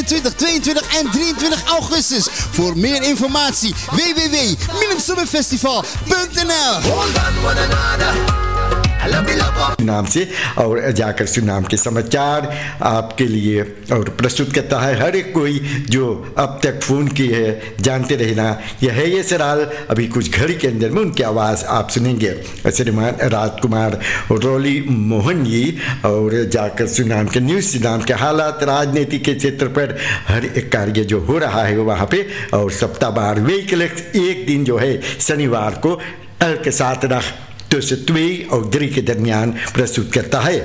21, 22 en 23 augustus. Voor meer informatie www.minimsummerfestival.nl. नाम से और जाकर सुनाम के समाचार आपके लिए और प्रस्तुत करता है हर एक कोई जो अब तक फ़ोन की है जानते रहना। यह है ये सराल। अभी कुछ घड़ी के अंदर में उनकी आवाज़ आप सुनेंगे। श्रीमान राजकुमार रॉली मोहन जी और जाकर सुनाम के न्यूज़ सुनाम के हालात राजनीति के क्षेत्र पर हर एक कार्य जो हो रहा है वहाँ पे और सप्ताहवार व्हीकल एक दिन जो है शनिवार को अल के साथ रख तुझसे 2 और 3 के दरमियान प्रस्तुत करता है।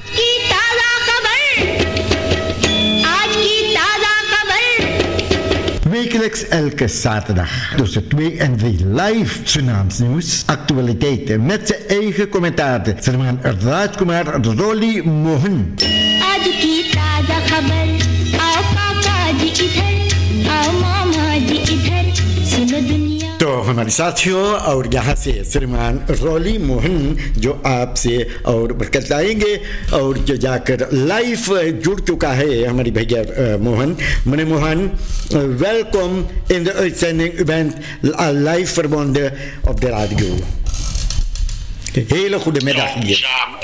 Wekelijks elke zaterdag tussen 2 en 3 live Surinaams nieuws, actualiteiten met zijn eigen commentaar. Salman Rajkumar Roli Mohan. आज की ताजा खबर आओ काका जी इधर आओ मामा जी इधर सुनो दुनिया। तो हमारे साथियों और यहाँ से श्रीमान रॉली मोहन जो आपसे और बताएंगे और जो जाकर लाइव जुड़ चुका है हमारी भैया Mohan meneer Mohan, welkom in de uitzending. U bent live verbonden op de radio. Hele goede middag hier.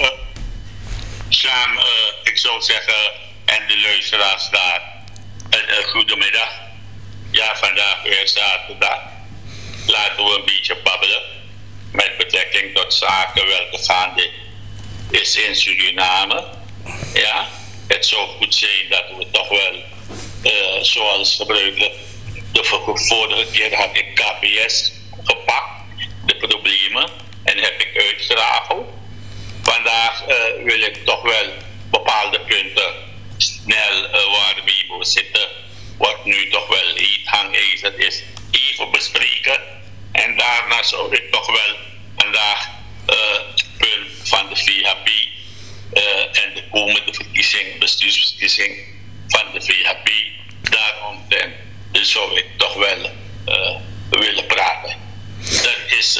Sam, ik zou zeggen, en de luisteraars daar, een goedemiddag. Ja, vandaag weer zaterdag. Laten we een beetje babbelen met betrekking tot zaken welke gaande is in Suriname. Ja, het zou goed zijn dat we toch wel, zoals gebruikelijk, de vorige keer had ik KPS gepakt, de problemen, en heb ik uitgedragen. Vandaag wil ik toch wel bepaalde punten snel waarmee we zitten, wat nu toch wel heet hangijzer is, even bespreken. En daarna zou ik toch wel vandaag het punt van de VHP en de komende verkiezing, bestuursverkiezing van de VHP, daaromtrent zou ik toch wel willen praten. Dat is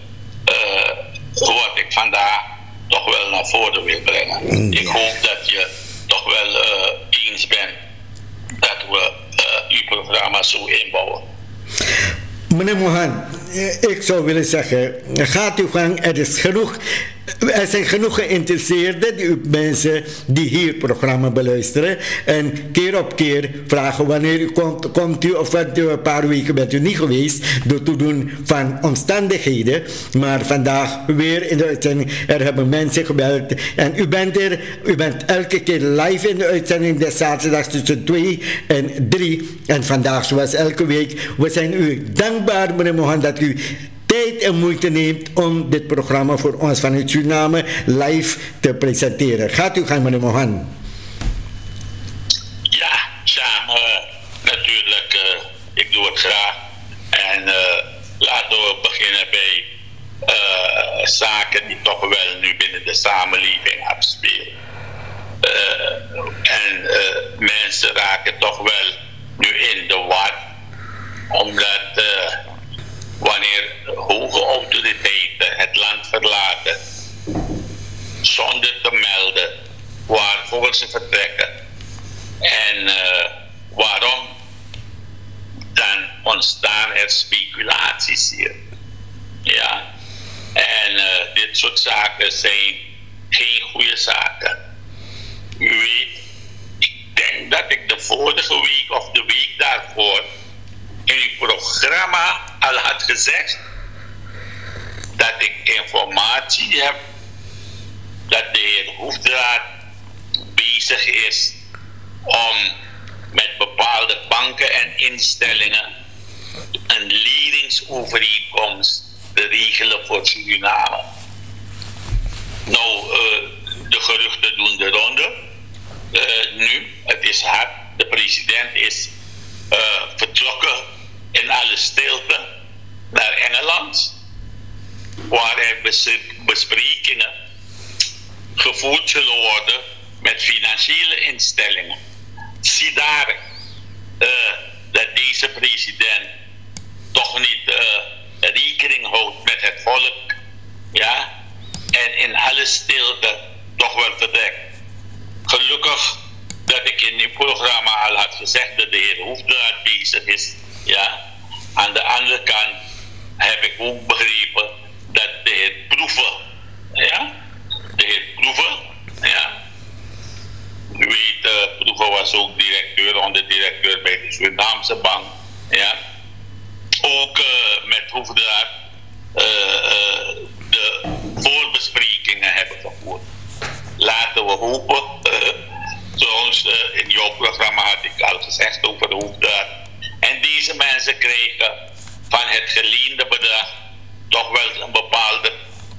wat ik vandaag toch wel naar voren wil brengen. Ik hoop dat je toch wel eens bent dat we uw programma zo inbouwen. Meneer Mohan, ik zou willen zeggen, gaat uw gang, er zijn genoeg geïnteresseerden, mensen die hier het programma beluisteren. En keer op keer vragen wanneer u komt u, of een paar weken bent u niet geweest, door toedoen van omstandigheden. Maar vandaag weer in de uitzending, er hebben mensen gebeld. En u bent elke keer live in de uitzending des zaterdags tussen 2 en 3. En vandaag zoals elke week, we zijn u dankbaar meneer Mohan dat u tijd en moeite neemt om dit programma voor ons vanuit Suriname live te presenteren. Gaat u gang, meneer Mohan? Ja, Sam, natuurlijk, ik doe het graag. En laten we beginnen bij zaken die toch wel nu binnen de samenleving afspelen. En mensen raken toch wel nu in de war, omdat wanneer hoge autoriteiten het land verlaten zonder te melden waarvoor ze vertrekken en waarom, dan ontstaan er speculaties hier. Ja, en dit soort zaken zijn geen goede zaken. U weet, ik denk dat ik de vorige week of de week daarvoor in uw programma al had gezegd dat ik informatie heb dat de heer Hoefdraad bezig is om met bepaalde banken en instellingen een leningsovereenkomst te regelen voor Suriname. Nou, de geruchten doen de ronde. Nu, het is hard. De president is vertrokken in alle stilte naar Engeland, waar er besprekingen gevoerd zullen worden met financiële instellingen. Zie daar dat deze president toch niet rekening houdt met het volk, ja, en in alle stilte toch wel vertrekt. Gelukkig dat ik in uw programma al had gezegd gezegd dat de heer Hoefdraad bezig is. Ja. Aan de andere kant heb ik ook begrepen dat de heer Proeven, ja, de heer Proeven, ja, u weet, Proeven was ook directeur, onderdirecteur bij de Surinaamse Bank, ja, ook met Hoefdraad de voorbesprekingen hebben gevoerd. Laten we hopen, zoals in jouw programma had ik al gezegd over de Hoefdraad. En deze mensen kregen van het geleende bedrag toch wel een bepaalde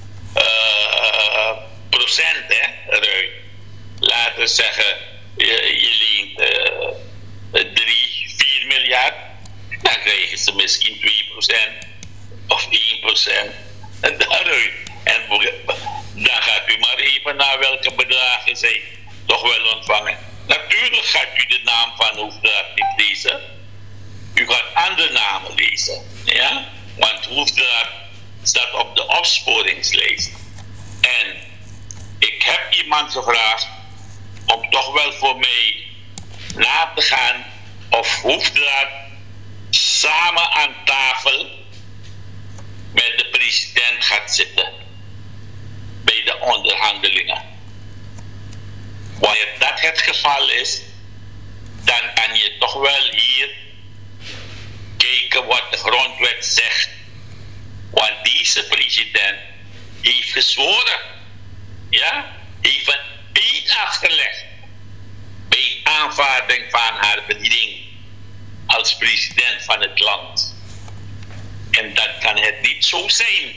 procent eruit. Laten we zeggen, je leent 3-4 miljard, dan krijgen ze misschien 2% of 1% daaruit. En dan gaat u maar even naar welke bedragen zij toch wel ontvangen. Natuurlijk gaat u de naam van Hoefdraad niet lezen. U gaat andere namen lezen. Ja? Want Hoefdraad staat op de opsporingslijst. En ik heb iemand gevraagd om toch wel voor mij na te gaan of Hoefdraad samen aan tafel met de president gaat zitten bij de onderhandelingen. Wanneer dat het geval is, dan kan je toch wel hier kijken wat de grondwet zegt. Want deze president heeft gezworen, ja, heeft een eed afgelegd bij aanvaarding van haar bediening als president van het land. En dat kan het niet zo zijn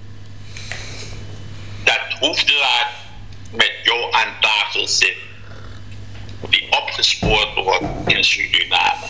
dat Hoefdraad met jou aan tafel zit die opgespoord wordt in Suriname.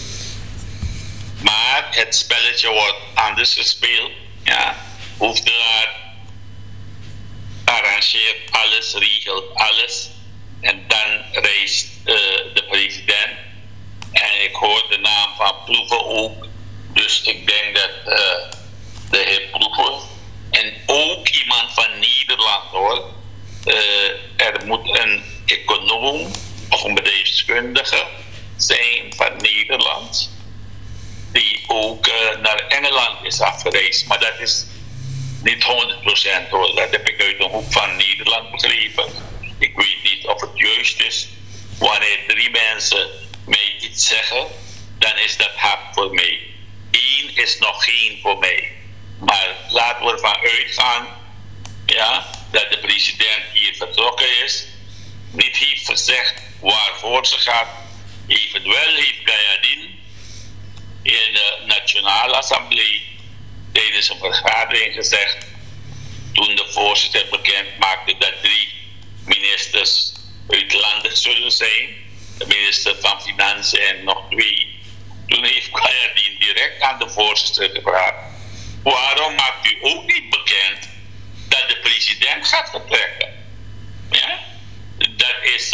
Maar het spelletje wordt anders gespeeld. Ja. Hoefdraad arrangeert alles, regelt alles. En dan reist de president. En ik hoor de naam van Proeven ook. Dus ik denk dat de heer Proeven en ook iemand van Nederland hoor. Er moet een econoom of een bedrijfskundige zijn van Nederland. Die ook naar Engeland is afgereisd. Maar dat is niet 100% hoor. Dat heb ik uit de hoek van Nederland begrepen. Ik weet niet of het juist is. Wanneer 3 mensen mij iets zeggen, dan is dat hard voor mij. 1 is nog geen voor mij. Maar laten we ervan uitgaan, ja, dat de president hier vertrokken is. Niet heeft gezegd waarvoor ze gaat. Evenwel heeft Gayadin in de Nationale Assemblée tijdens een vergadering gezegd, toen de voorzitter bekend maakte dat 3 ministers uitlandig zullen zijn, de minister van Financiën en nog 2. Toen heeft Gayadin direct aan de voorzitter gevraagd, waarom maakt u ook niet bekend dat de president gaat vertrekken? Ja? Dat is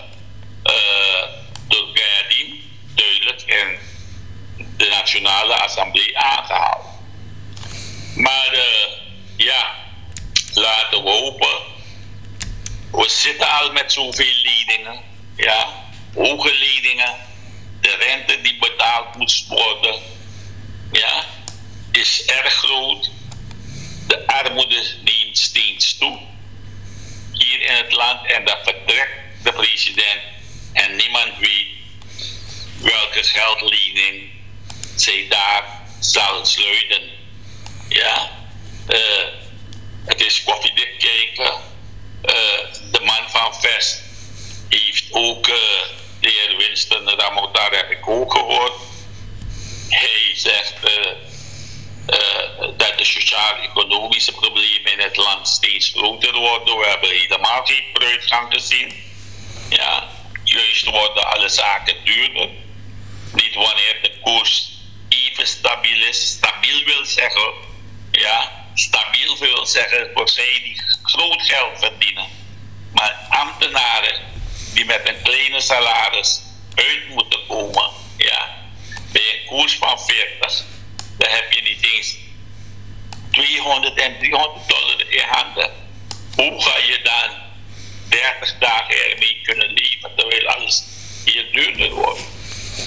door Gayadin duidelijk in de Nationale Assemblée aangehaald. Maar ja, laten we hopen. We zitten al met zoveel leningen, ja, hoge leningen. De rente die betaald moet worden, ja, is erg groot. De armoede neemt steeds toe hier in het land en dat vertrekt de president en niemand weet welke geldlening zij daar zal sluiten. Ja, het is koffiedik kijken. De man van Vest heeft ook, de heer Winston Ramottar heb ik ook gehoord. Hij zegt dat de sociaal-economische problemen in het land steeds groter worden. We hebben helemaal geen vooruitgang gezien. Ja, juist worden alle zaken duurder. Niet wanneer de koers even stabiel is. Stabiel wil zeggen, ja, stabiel wil zeggen voor zij die groot geld verdienen. Maar ambtenaren die met een kleine salaris uit moeten komen, ja, bij een koers van 40, dan heb je niet eens $200 en $300 in handen. Hoe ga je dan 30 dagen ermee kunnen leven terwijl alles hier duurder wordt?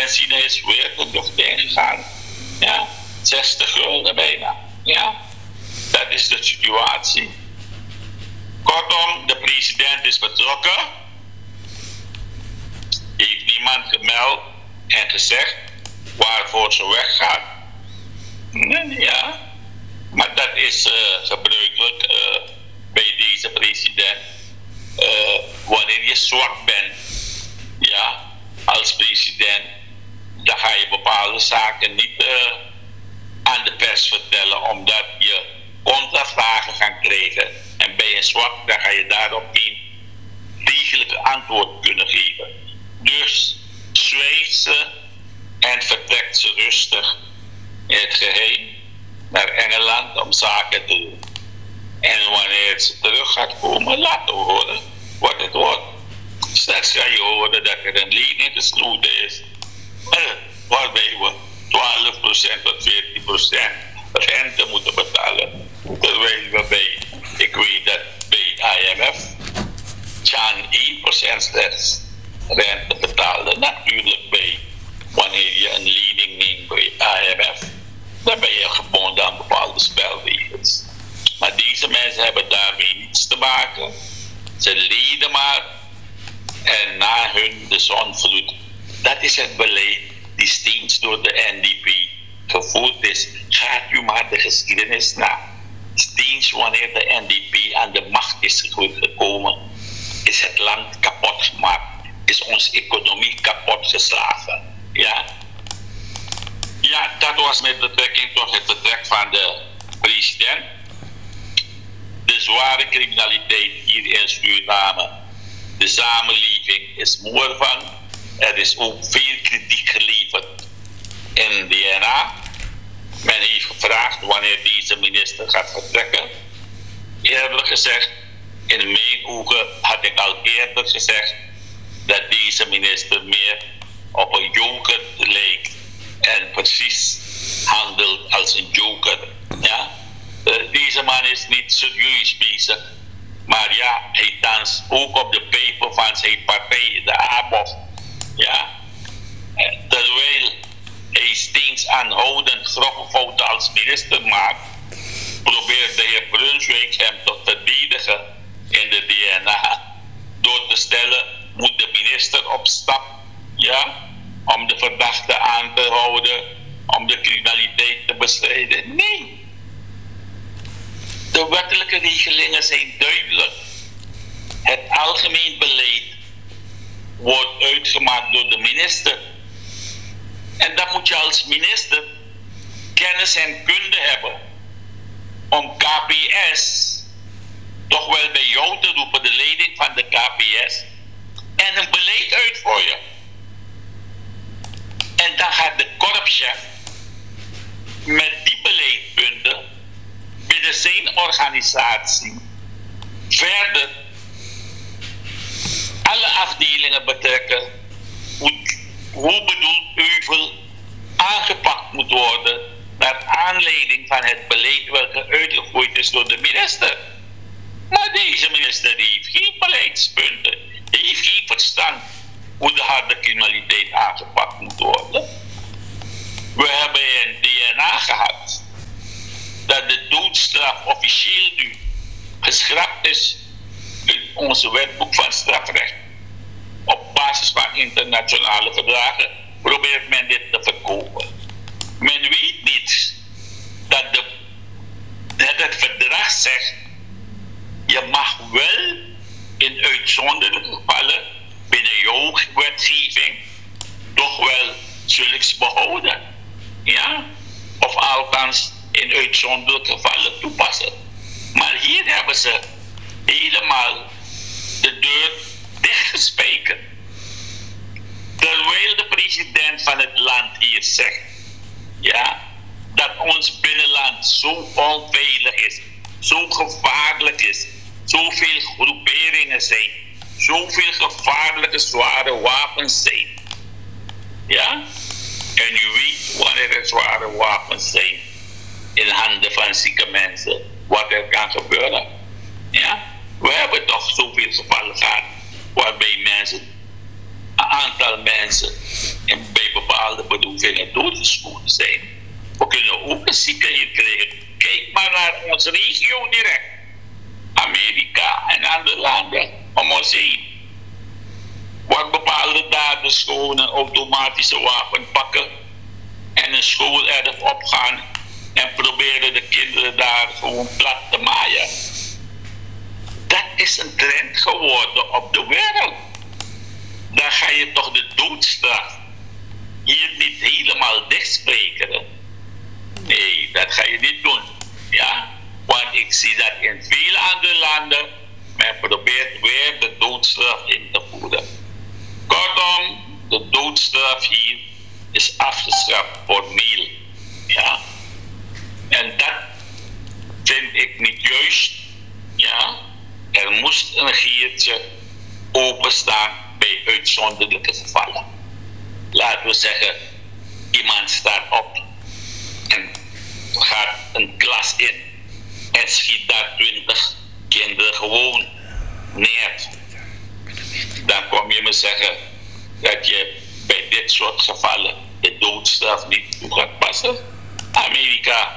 benzine is weer de lucht ingegaan. Ja, 60 gulden bijna. Ja, dat is de situatie. Kortom, de president is betrokken. Heeft niemand gemeld en gezegd waarvoor ze weggaan. Ja, maar dat is gebruikelijk bij deze president. Wanneer je zwak bent, ja, als president, dan ga je bepaalde zaken niet aan de pers vertellen, omdat je contravragen gaat krijgen. En ben je zwak, dan ga je daarop geen degelijke antwoord kunnen geven. Dus zwijgt ze en vertrekt ze rustig in het geheim naar Engeland om zaken te doen. En wanneer ze terug gaat komen, laten we horen wat het wordt. Straks ga je horen dat er een lening gesloten is, waarbij we 12% tot 14% rente moeten betalen. Terwijl we bij, ik weet dat bij IMF, Jan 1% slechts rente betaalde. Natuurlijk bij, wanneer je een lening neemt bij IMF, dan ben je gebonden aan bepaalde spelregels. Maar deze mensen hebben daarmee niets te maken. Ze leden maar. En na hun de zonvloed. Dat is het beleid die steeds door de NDP gevoerd is. Gaat u maar de geschiedenis na. Steeds wanneer de NDP aan de macht is gekomen, is het land kapot gemaakt. Is onze economie kapot geslagen. Ja? Ja, dat was met betrekking tot het vertrek van de president. De zware criminaliteit hier in Suriname. De samenleving is moe van. Er is ook veel kritiek geleverd in DNA. Men heeft gevraagd wanneer deze minister gaat vertrekken. Eerlijk gezegd, in mijn ogen had ik al eerder gezegd dat deze minister meer op een joker lijkt en precies handelt als een joker. Ja? Deze man is niet serieus bezig. Maar ja, hij danst ook op de pijpen van zijn partij, de ABOF. Ja? Terwijl hij steeds aanhoudend grove fouten als minister maakt, probeert de heer Brunswijk hem te verdedigen in de DNA. Door te stellen, moet de minister op stap, ja, om de verdachte aan te houden, om de criminaliteit te bestrijden. Nee. De wettelijke regelingen zijn duidelijk. Het algemeen beleid wordt uitgemaakt door de minister. En dan moet je als minister kennis en kunde hebben om KPS toch wel bij jou te roepen, de leiding van de KPS, en een beleid uit voor je. En dan gaat de korpschef met die beleidpunten binnen zijn organisatie verder alle afdelingen betrekken hoe bedoeld euvel aangepakt moet worden naar aanleiding van het beleid welke uitgevoerd is door de minister. Maar deze minister heeft geen beleidspunten, hij heeft geen verstand hoe de harde criminaliteit aangepakt moet worden. We hebben een DNA gehad dat de doodstraf officieel nu geschrapt is uit onze wetboek van strafrecht. Op basis van internationale verdragen probeert men dit te verkopen. Men weet niet dat het verdrag zegt, je mag wel in uitzonderlijke gevallen binnen jouw wetgeving toch wel zulks behouden. Ja? Of althans in uitzonderlijke gevallen toepassen. Maar hier hebben ze helemaal de deur dichtgespijkerd. Terwijl de president van het land hier zegt, ja, dat ons binnenland zo onveilig is, zo gevaarlijk is, zoveel groeperingen zijn, zoveel gevaarlijke zware wapens zijn. Ja? En u weet wanneer er zware wapens zijn in handen van zieke mensen, wat er kan gebeuren. Ja? We hebben toch zoveel gevallen gehad waarbij mensen, een aantal mensen bij bepaalde bepaalde bedroevingen doodgeschoten zijn. We kunnen ook een ziekenhuis krijgen. Kijk maar naar onze regio direct. Amerika en andere landen om ons heen. Waar bepaalde daders gewoon een automatische wapen pakken en een schoolerf opgaan en proberen de kinderen daar gewoon plat te maaien. Dat is een trend geworden op de wereld. Dan ga je toch de doodstraf hier niet helemaal dichtspreken. Nee, dat ga je niet doen. Ja? Want ik zie dat in vele andere landen men probeert weer de doodstraf in te voeren. Kortom, de doodstraf hier is afgeschaft formeel. Ja? En dat vind ik niet juist. Ja? Er moest een regiertje openstaan bij uitzonderlijke gevallen. Laten we zeggen, iemand staat op en gaat een klas in en schiet daar 20 kinderen gewoon neer. Dan kom je me zeggen dat je bij dit soort gevallen de doodstraf niet toe gaat passen. Amerika,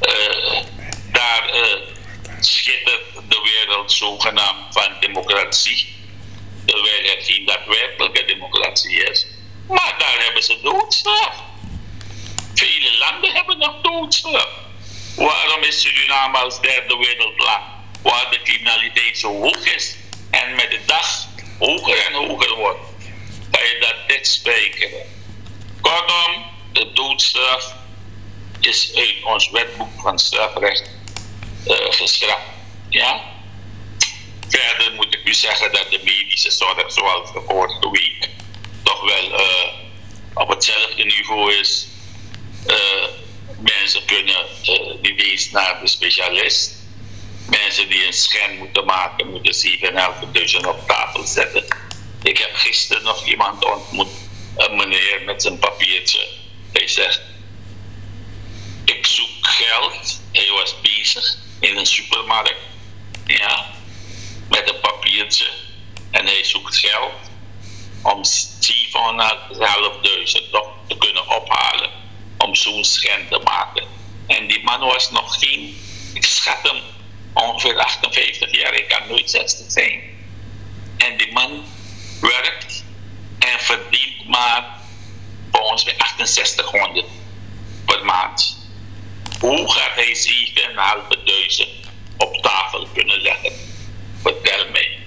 daar schittert de wereld zogenaamd van democratie, terwijl het geen daadwerkelijke democratie is. Maar daar hebben ze doodstraf. Vele landen hebben nog doodstraf. Waarom is Suriname als derde wereldland, waar de criminaliteit zo hoog is en met de dag hoger en hoger wordt, kan je dat dichtspreken? Kortom, de doodstraf is uit ons wetboek van strafrecht geschrapt. Ja? Verder moet ik u zeggen dat de medische zorg, zoals de vorige week, toch wel op hetzelfde niveau is. Mensen kunnen niet eens naar de specialist. Mensen die een scan moeten maken, moeten 7.500 op tafel zetten. Ik heb gisteren nog iemand ontmoet, een meneer met zijn papiertje. Hij zegt, ik zoek geld. Hij was bezig in een supermarkt, ja, met een papiertje. En hij zoekt geld om 7.500 toch te kunnen ophalen om zo'n scan te maken. En die man was nog geen, ik schat hem ongeveer 58 jaar, ik kan nooit 60 zijn. En die man werkt en verdient maar volgens mij 6800 per maand. Hoe gaat hij 7.500 op tafel kunnen leggen? Vertel mij.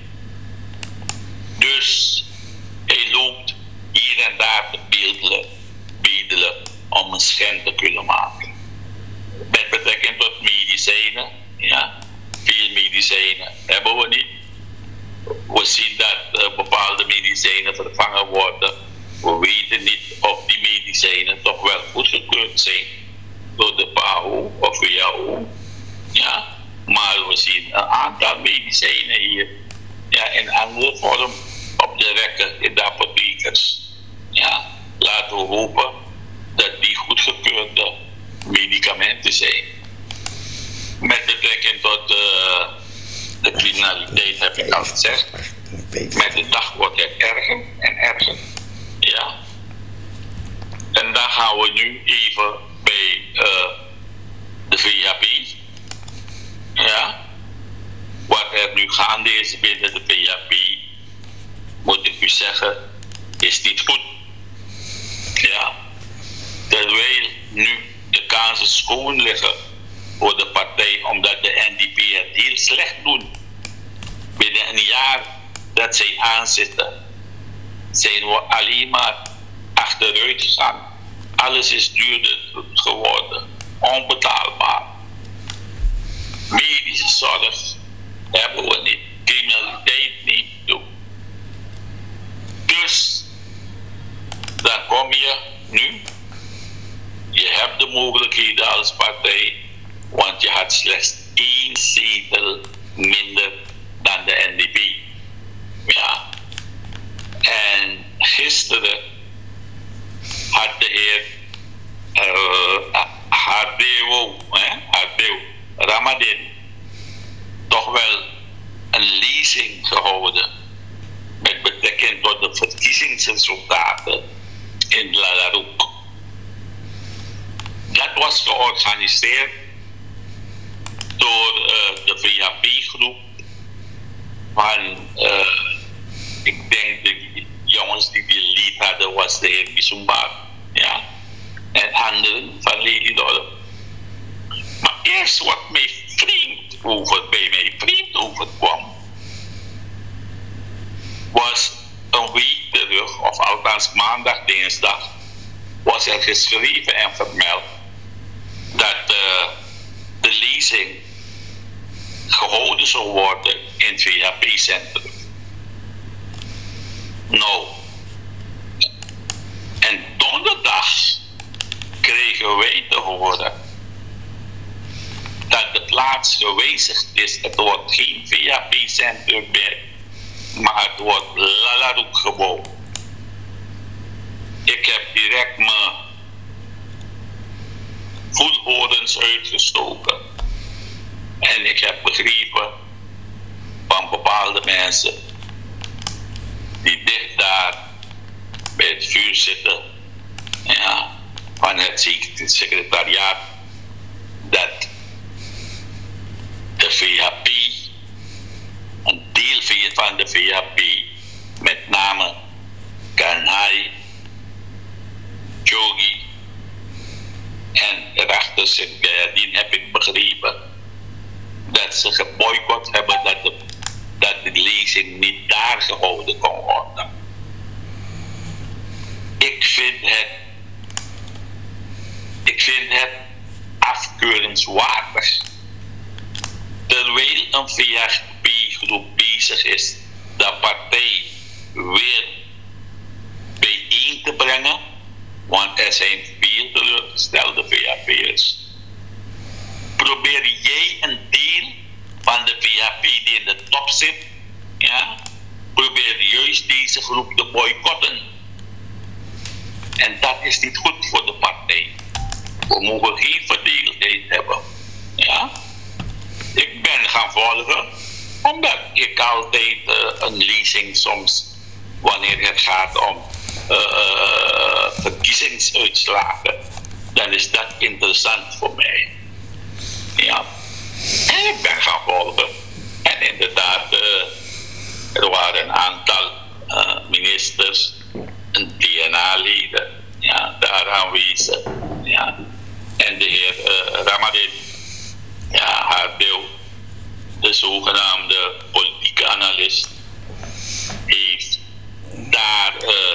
Dus hij loopt hier en daar te bedelen om een scan te kunnen maken. Met betrekking tot medicijnen, ja, veel medicijnen hebben we niet. We zien dat bepaalde medicijnen vervangen worden. We weten niet of die medicijnen toch wel goedgekeurd zijn door de PAHO of WHO. Ja, maar we zien een aantal medicijnen hier, ja, in andere vorm op de rekken in de apothekers. Ja, laten we hopen dat die goedgekeurde medicamenten zijn. Met betrekking tot de criminaliteit heb ik al gezegd. Met de dag wordt het erger en erger. Ja. En dan gaan we nu even bij de VHP. Ja. Wat er nu gaande is binnen de VHP, moet ik u zeggen, is niet goed. Ja. Terwijl nu de kansen schoon liggen voor de partij, omdat de NDP het heel slecht doet. Binnen een jaar dat zij aanzitten, zijn we alleen maar achteruit gegaan. Alles is duurder geworden, onbetaalbaar. Medische zorg hebben we niet, criminaliteit niet. Dus dan kom je nu, je hebt de mogelijkheden als partij, want je had slechts 1 zetel minder dan de NDP. Ja. En gisteren had de heer Hardew Ramadin toch wel een lezing gehouden met betrekking tot de verkiezingsresultaten in Lalaroek. was georganiseerd door de VHP-groep van, ik denk de jongens die lied hadden was de heer Bisumba, ja, en anderen van Lelydorp. Maar eerst wat mij bij mij vreemd overkwam, was een week terug, of althans maandag, dinsdag, was er geschreven en vermeld dat de lezing gehouden zou worden in het VHP-centrum. Nou, en donderdag kregen wij te horen dat de plaats gewijzigd is. Het wordt geen VHP-centrum meer, maar het wordt Lalaroek-gebouw. Ik heb direct mijn voethodens uitgestoken. En ik heb begrepen van bepaalde mensen die dicht daar bij het vuur zitten, ja, van het secretariaat, dat de VHP, een deel van de VHP, met name Kanhai, Jogi en erachter zit Gayadien, heb ik begrepen dat ze geboycott hebben dat de lezing niet daar gehouden kon worden. Ik vind het afkeurenswaardig. Terwijl een VHP-groep bezig is de partij weer bijeen te brengen, want er zijn veel teleurgestelde VHP'ers. Probeer jij een deel van de VHP die in de top zit, ja, probeer juist deze groep te boycotten. En dat is niet goed voor de partij. We mogen geen verdeeldheid hebben. Ja? Ik ben gaan volgen, omdat ik altijd een lezing soms, wanneer het gaat om verkiezingsuitslagen, dan is dat interessant voor mij. Ja. En ik ben gaan volgen. En inderdaad, er waren een aantal ministers en DNA-leden, ja, daar aanwezig. Ja. En de heer Ramadin, ja, Hardeel, de zogenaamde politieke analist, heeft daar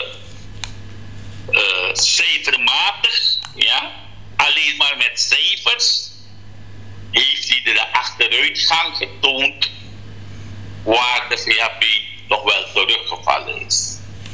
cijfermatig, ja, alleen maar met cijfers, heeft hij de achteruitgang getoond waar de VHP toch wel teruggevallen is.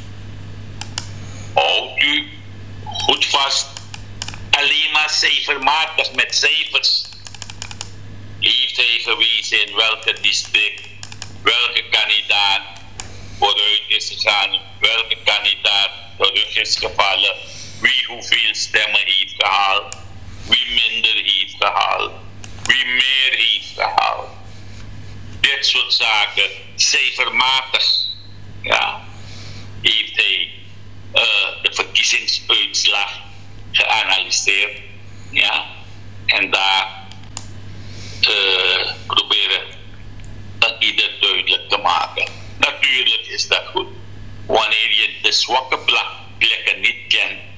Houdt u goed vast, alleen maar cijfermatig met cijfers heeft hij gewezen in welke district, welke kandidaat vooruit is gegaan, welke kandidaat terug is gevallen, wie hoeveel stemmen heeft gehaald, wie minder heeft gehaald, wie meer heeft gehaald. Dit soort zaken, cijfermatig, ja, heeft hij de verkiezingsuitslag geanalyseerd, ja, en daar proberen dat ieder duidelijk te maken. Natuurlijk is dat goed. Wanneer je de zwakke plekken niet kent,